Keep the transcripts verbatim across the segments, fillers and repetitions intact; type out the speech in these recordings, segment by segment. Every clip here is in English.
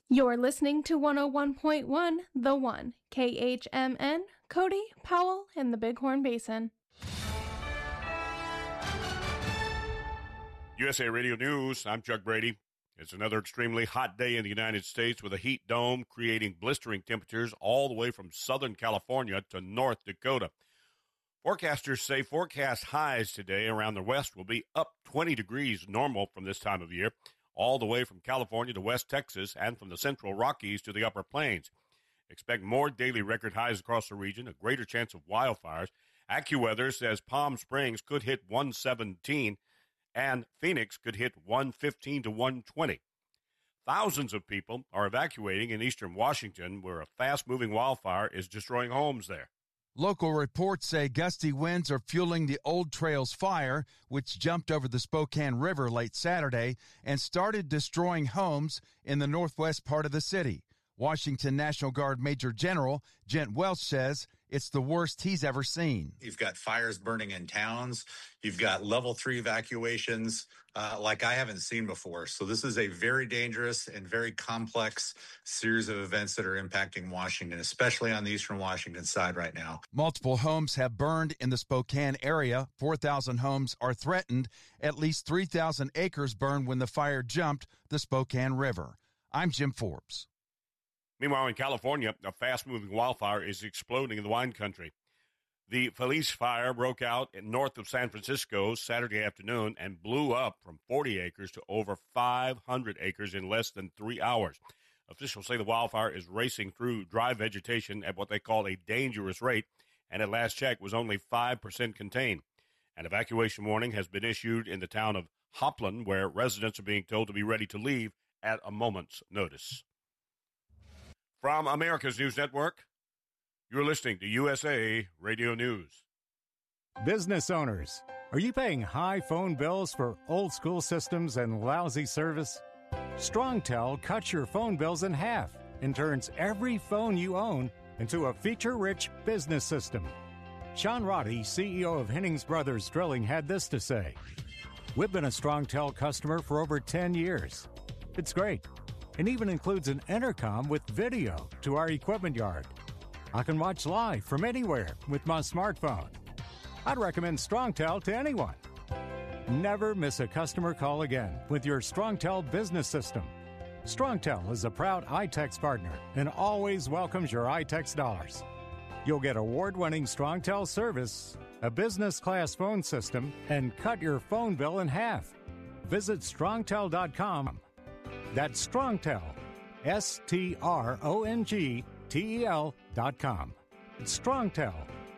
You're listening to one oh one point one, The One, K H M N, Cody, Powell, and the Bighorn Basin. U S A Radio News, I'm Chuck Brady. It's another extremely hot day in the United States with a heat dome creating blistering temperatures all the way from Southern California to North Dakota. Forecasters say forecast highs today around the west will be up twenty degrees normal from this time of year, all the way from California to West Texas and from the central Rockies to the upper plains. Expect more daily record highs across the region, a greater chance of wildfires. AccuWeather says Palm Springs could hit one seventeen and Phoenix could hit one fifteen to one twenty. Thousands of people are evacuating in eastern Washington, where a fast-moving wildfire is destroying homes there. Local reports say gusty winds are fueling the Old Trails fire, which jumped over the Spokane River late Saturday and started destroying homes in the northwest part of the city. Washington National Guard Major General Gent Welch says it's the worst he's ever seen. You've got fires burning in towns. You've got level three evacuations uh, like I haven't seen before. So this is a very dangerous and very complex series of events that are impacting Washington, especially on the eastern Washington side right now. Multiple homes have burned in the Spokane area. four thousand homes are threatened. At least three thousand acres burned when the fire jumped the Spokane River. I'm Jim Forbes. Meanwhile, in California, a fast-moving wildfire is exploding in the wine country. The Feliz fire broke out in north of San Francisco Saturday afternoon and blew up from forty acres to over five hundred acres in less than three hours. Officials say the wildfire is racing through dry vegetation at what they call a dangerous rate, and at last check was only five percent contained. An evacuation warning has been issued in the town of Hopland, where residents are being told to be ready to leave at a moment's notice. From America's News Network, you're listening to U S A Radio News. Business owners, are you paying high phone bills for old school systems and lousy service? StrongTel cuts your phone bills in half and turns every phone you own into a feature-rich business system. Sean Roddy, C E O of Hennings Brothers Drilling, had this to say. We've been a StrongTel customer for over ten years. It's great. It even includes an intercom with video to our equipment yard. I can watch live from anywhere with my smartphone. I'd recommend StrongTel to anyone. Never miss a customer call again with your StrongTel business system. StrongTel is a proud iTex partner and always welcomes your iTex dollars. You'll get award-winning StrongTel service, a business-class phone system, and cut your phone bill in half. Visit strongtel dot com. That's StrongTel, S T R O N G T E L dot com. It's StrongTel.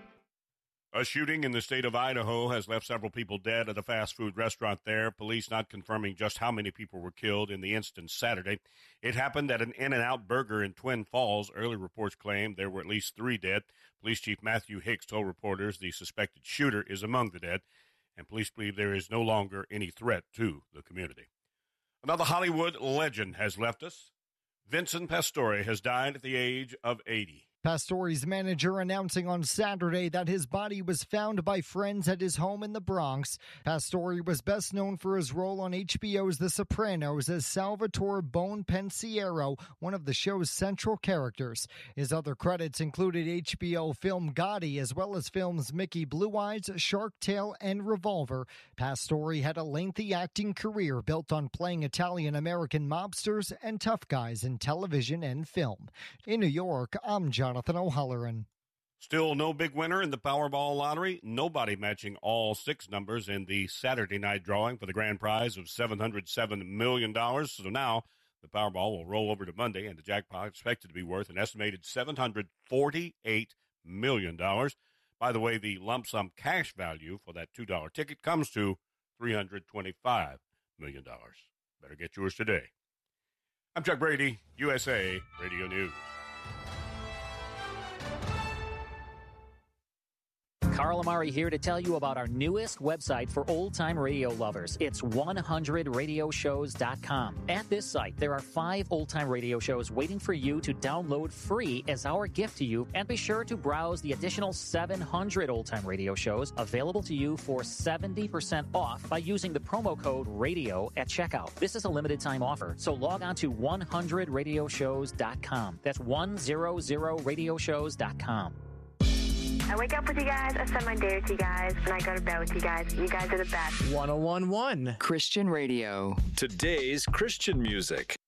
A shooting in the state of Idaho has left several people dead at a fast food restaurant there. Police not confirming just how many people were killed in the incident Saturday. It happened at an In-N-Out Burger in Twin Falls. Early reports claim there were at least three dead. Police Chief Matthew Hicks told reporters the suspected shooter is among the dead, and police believe there is no longer any threat to the community. Another Hollywood legend has left us. Vincent Pastore has died at the age of eighty. Pastore's manager announcing on Saturday that his body was found by friends at his home in the Bronx. Pastore was best known for his role on H B O's The Sopranos as Salvatore Bone Pensiero, one of the show's central characters. His other credits included H B O film Gotti, as well as films Mickey Blue Eyes, Shark Tale, and Revolver. Pastore had a lengthy acting career built on playing Italian-American mobsters and tough guys in television and film. In New York, I'm Jonathan O'Halloran. Still no big winner in the Powerball lottery. Nobody matching all six numbers in the Saturday night drawing for the grand prize of seven hundred seven million dollars. So now the Powerball will roll over to Monday, and the jackpot expected to be worth an estimated seven hundred forty-eight million dollars. By the way, the lump sum cash value for that two dollar ticket comes to three hundred twenty-five million dollars. Better get yours today. I'm Chuck Brady, U S A Radio News. Carl Amari here to tell you about our newest website for old-time radio lovers. It's one hundred radio shows dot com. At this site, there are five old-time radio shows waiting for you to download free as our gift to you, and be sure to browse the additional seven hundred old-time radio shows available to you for seventy percent off by using the promo code RADIO at checkout. This is a limited time offer, so log on to one hundred radio shows dot com. That's one hundred radio shows dot com. I wake up with you guys, I spend my day with you guys, and I go to bed with you guys. You guys are the best. one oh one point one Christian Radio. Today's Christian music.